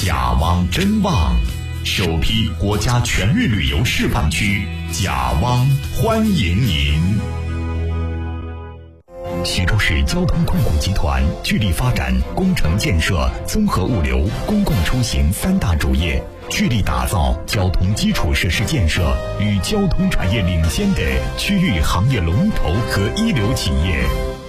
甲汪真旺，首批国家全域旅游示范区，甲汪欢迎您。徐州市交通控股集团聚力发展工程建设、综合物流、公共出行三大主业，聚力打造交通基础设施建设与交通产业领先的区域行业龙头和一流企业。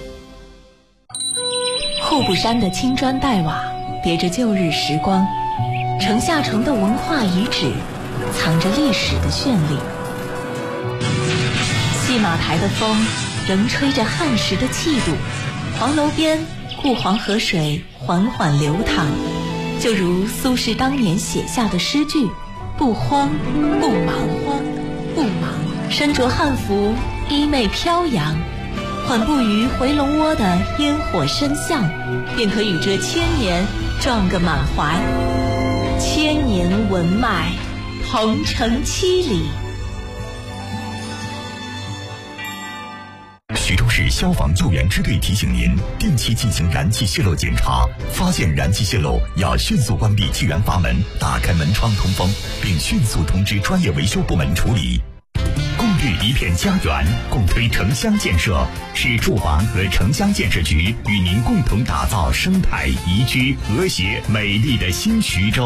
户部山的青砖黛瓦别着旧日时光，城下城的文化遗址藏着历史的绚丽。戏马台的风仍吹着汉时的气度，黄楼边故黄河水缓缓流淌，就如苏轼当年写下的诗句：不慌不忙，不忙，身着汉服，衣袂飘扬，缓步于回龙窝的烟火深巷，便可与这千年撞个满怀。千年文脉，鹏程7里。 徐州市消防救援支队提醒您，定期进行燃气泄漏检查，发现燃气泄漏要迅速关闭气源阀门，打开门窗通风，并迅速通知专业维修部门处理。共育一片家园，共推城乡建设，市住房和城乡建设局与您共同打造生态宜居、和谐、美丽的新徐州。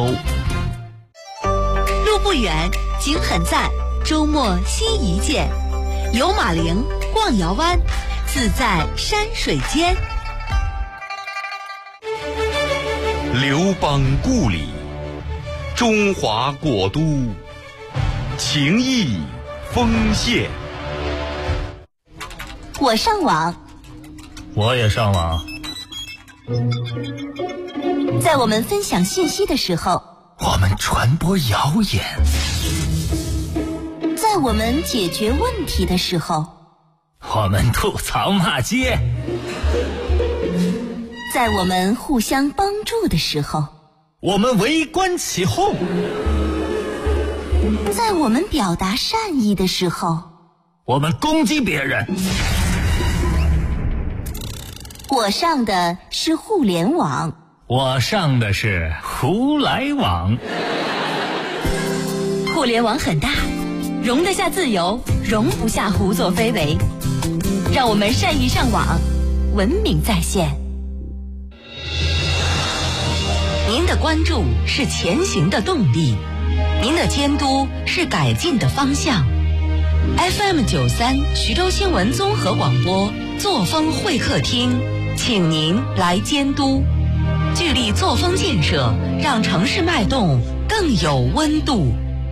路不远，景很赞，周末新一见，游马陵，逛瑶湾，自在山水间。 刘邦故里，中华国都，情谊丰县。 我上网， 我也上网。 在我们分享信息的时候， 我们传播谣言； 在我们解决问题的时候， 我们吐槽骂街； 在我们互相帮助的时候， 我们围观起哄； 在我们表达善意的时候， 我们攻击别人。 我上的是互联网， 我上的是胡来网。 互联网很大，容得下自由，容不下胡作非为。让我们善意上网，文明在线。您的关注是前行的动力，您的监督是改进的方向。FM93徐州新闻综合广播作风会客厅，请您来监督，聚力作风建设，让城市脉动更有温度。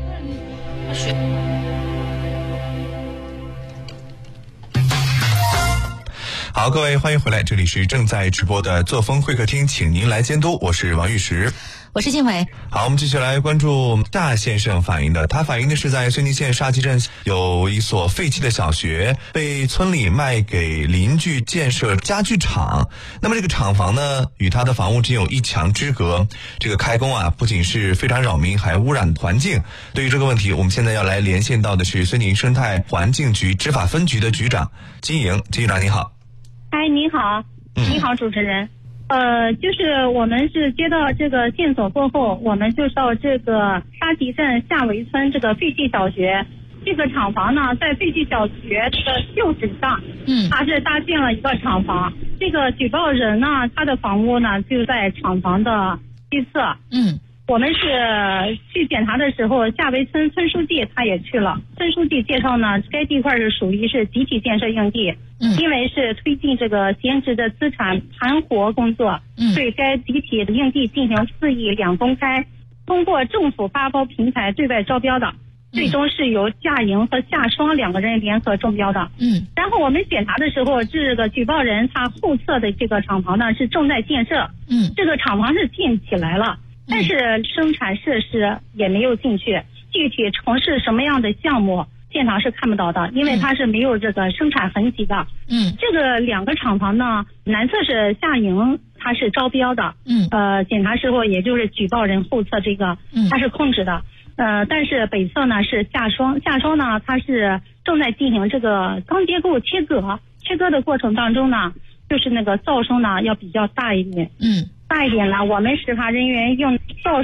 好，各位欢迎回来，这里是正在直播的作风会客厅，请您来监督，我是王玉石， 我是静伟。 好，我们继续来关注大先生反映的，他反映的是在绥宁县沙溪镇有一所废弃的小学被村里卖给邻居建设家具厂，那么这个厂房呢与他的房屋仅有1墙之隔，这个开工啊不仅是非常扰民，还污染环境。对于这个问题，我们现在要来连线到的是绥宁生态环境局执法分局的局长金莹，金局长你好。 嗨，你好，你好，主持人。就是我们是接到这个线索过后，我们就到这个沙溪镇下围村这个废弃小学，这个厂房呢在废弃小学这个旧址上，它是搭建了一个厂房。这个举报人呢，他的房屋呢就在厂房的西侧。我们是去检查的时候，下围村村书记他也去了。村书记介绍呢，该地块是属于是集体建设用地，因为是推进这个闲置的资产盘活工作，对该集体的用地进行4亿2公开，通过政府发包平台对外招标的，最终是由夏莹和夏双2个人联合中标的。然后我们检查的时候，这个举报人他后侧的这个厂房呢是正在建设，这个厂房是建起来了。但是生产设施也没有进去，具体从事什么样的项目，现场是看不到的，因为它是没有这个生产痕迹的。这个2个厂房呢，南侧是夏莹，它是招标的。检查时候也就是举报人后侧这个，它是控制的。但是北侧呢是夏双呢，它是正在进行这个钢结构切割的过程当中呢，就是那个噪声呢要比较大一点。大一点呢，我们执法人员用噪